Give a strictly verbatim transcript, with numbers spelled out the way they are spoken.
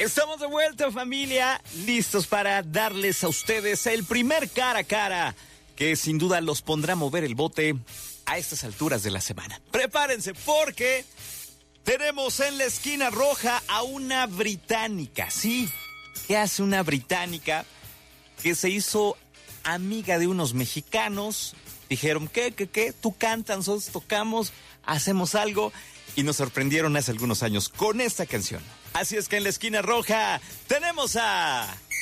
Estamos de vuelta, familia, listos para darles a ustedes el primer cara a cara que sin duda los pondrá a mover el bote a estas alturas de la semana. Prepárense porque tenemos en la esquina roja a una británica, ¿sí? ¿Qué hace una británica que se hizo amiga de unos mexicanos? Dijeron, ¿qué, qué, qué? Tú cantas, nosotros tocamos, hacemos algo, y nos sorprendieron hace algunos años con esta canción. Así es que en la esquina roja tenemos a